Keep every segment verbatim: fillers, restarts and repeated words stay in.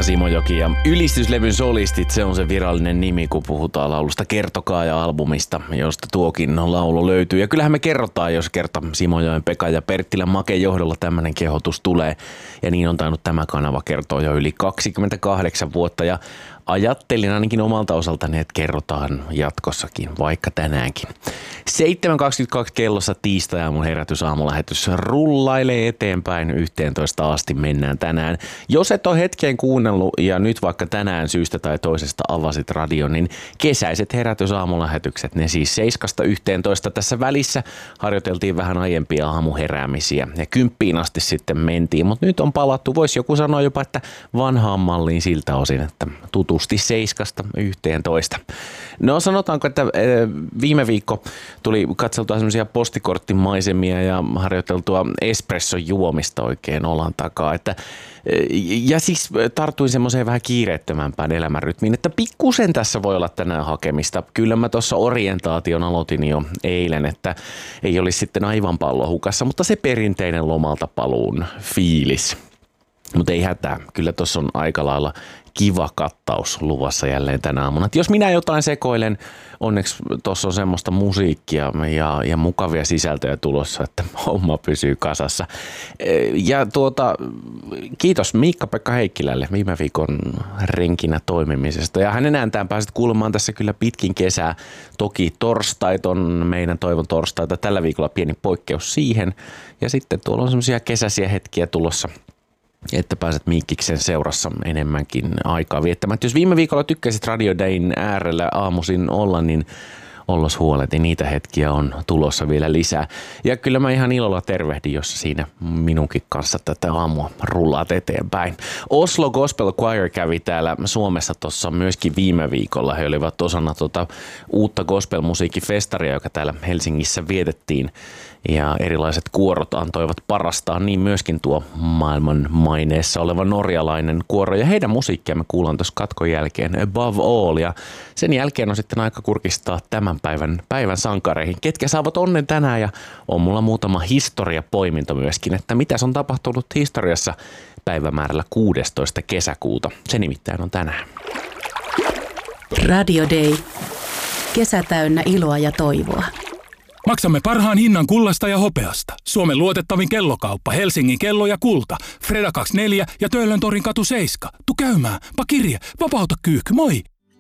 Simojoki ja ylistyslevyn solistit, se on se virallinen nimi, kun puhutaan laulusta Kertokaa ja albumista, josta tuokin laulu löytyy. Ja kyllähän me kerrotaan, jos kerta Simojoen Pekka ja Perttilän Maken johdolla tämmöinen kehotus tulee. Ja niin on tainnut tämä kanava kertoa jo yli kaksikymmentäkahdeksan vuotta ja ajattelin ainakin omalta osaltani, että kerrotaan jatkossakin, vaikka tänäänkin. seitsemän kaksikymmentäkaksi kellossa tiistai-aamun herätysaamulähetys rullailee eteenpäin, yhteentoista asti mennään tänään. Jos et ole hetkeen kuunnellut ja nyt vaikka tänään syystä tai toisesta avasit radion, niin kesäiset herätysaamulähetykset, ne siis seiskasta yhteentoista. Tässä välissä harjoiteltiin vähän aiempia aamuheräämisiä ja kymppiin asti sitten mentiin, mutta nyt on palattu. Voisi joku sanoa jopa, että vanhaan malliin siltä osin, että tutusti seiskasta yhteentoista. No sanotaanko, että viime viikko tuli katseltua semmoisia postikorttimaisemia ja harjoiteltua espresson juomista oikein olan takaa. Että, ja siis tartuin semmoiseen vähän kiireettömämpään elämänrytmiin, että pikkusen tässä voi olla tänään hakemista. Kyllä mä tuossa orientaation aloitin jo eilen, että ei olisi sitten aivan pallo hukassa, mutta se perinteinen lomalta paluun fiilis. Mutta ei hätää, kyllä tuossa on aika lailla kiva kattaus luvassa jälleen tänä aamuna. Et jos minä jotain sekoilen, onneksi tuossa on semmoista musiikkia ja, ja mukavia sisältöjä tulossa, että homma pysyy kasassa. Ja tuota, kiitos Miikka-Pekka Heikkilälle viime viikon renkinä toimimisesta. Ja hänen ääntään pääset kuulemaan tässä kyllä pitkin kesää. Toki torstait on meidän toivon torstaita. Tällä viikolla pieni poikkeus siihen. Ja sitten tuolla on semmoisia kesäisiä hetkiä tulossa, että pääset Miikkiksen seurassa enemmänkin aikaa viettämään. Jos viime viikolla tykkäsit Radio Dayn äärellä aamuisin olla, niin ollos huoleti, niitä hetkiä on tulossa vielä lisää. Ja kyllä mä ihan ilolla tervehdin, jos siinä minunkin kanssa tätä aamua rullaat eteenpäin. Oslo Gospel Choir kävi täällä Suomessa tuossa myöskin viime viikolla. He olivat osana tuota uutta gospelmusiikkifestaria, joka täällä Helsingissä vietettiin. Ja erilaiset kuorot antoivat parastaan, niin myöskin tuo maailman maineessa oleva norjalainen kuoro. Ja heidän musiikkia me kuullaan tuossa katkon jälkeen Above All. Ja sen jälkeen on sitten aika kurkistaa tämän päivän, päivän sankareihin, ketkä saavat onnen tänään. Ja on mulla muutama historiapoiminto myöskin, että mitäs on tapahtunut historiassa päivämäärällä kuudestoista kesäkuuta. Se nimittäin on tänään. Radio Day. Kesä täynnä iloa ja toivoa. Maksamme parhaan hinnan kullasta ja hopeasta. Suomen luotettavin kellokauppa, Helsingin kello ja kulta. Freda kaksikymmentäneljä ja Töölöntorin katu seitsemän. Tu käymään, pa kirje, vapauta kyykky, moi!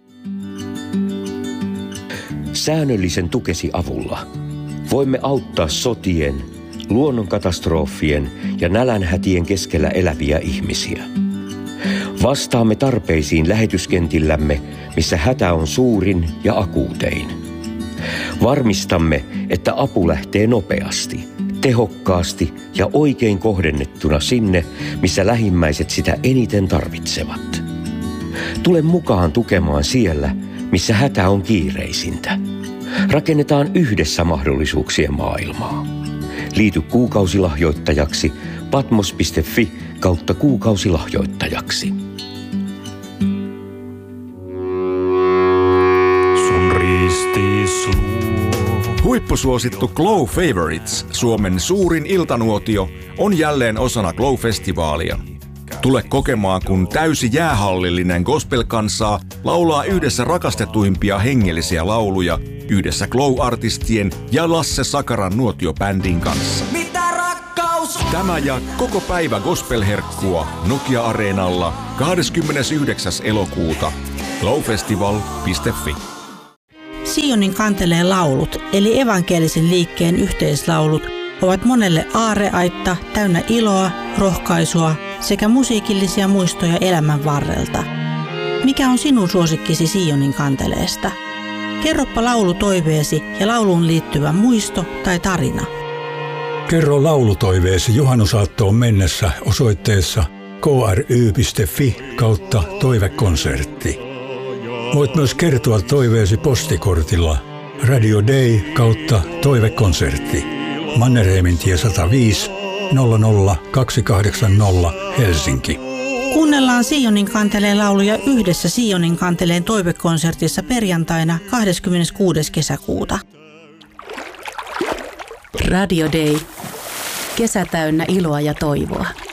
Säännöllisen tukesi avulla voimme auttaa sotien, luonnonkatastrofien ja nälänhätien keskellä eläviä ihmisiä. Vastaamme tarpeisiin lähetyskentillämme, missä hätä on suurin ja akuutein. Varmistamme, että apu lähtee nopeasti, tehokkaasti ja oikein kohdennettuna sinne, missä lähimmäiset sitä eniten tarvitsevat. Tule mukaan tukemaan siellä, missä hätä on kiireisintä. Rakennetaan yhdessä mahdollisuuksien maailmaa. Liity kuukausilahjoittajaksi patmos piste fi kautta kuukausilahjoittajaksi. Huippusuosittu Glow Favorites, Suomen suurin iltanuotio, on jälleen osana Glow-festivaalia. Tule kokemaan, kun täysi jäähallillinen gospel-kansaa laulaa yhdessä rakastetuimpia hengellisiä lauluja yhdessä Glow-artistien ja Lasse Sakaran nuotiobändin kanssa. Mitä rakkaus? Tämä ja koko päivä gospel-herkkua Nokia-areenalla kahdeskymmenesyhdeksäs elokuuta. glowfestival piste fi. Sionin kantelee laulut, eli evankelisen liikkeen yhteislaulut, ovat monelle aarreaitta täynnä iloa, rohkaisua sekä musiikillisia muistoja elämän varrelta. Mikä on sinun suosikkisi Sionin kanteleesta? Kerropa laulutoiveesi ja lauluun liittyvä muisto tai tarina. Kerro laulutoiveesi juhannusaattoon mennessä osoitteessa k r y piste fi kautta toivekonsertti. Voit myös kertoa toiveesi postikortilla Radio Day kautta toivekonsertti. Mannerheimintie sata viisi nolla nolla kaksi kahdeksan nolla Helsinki. Kuunnellaan Sionin kanteleen lauluja yhdessä Sionin kanteleen toivekonsertissa perjantaina kahdeskymmeneskuudes kesäkuuta. Radio Day. Kesä täynnä iloa ja toivoa.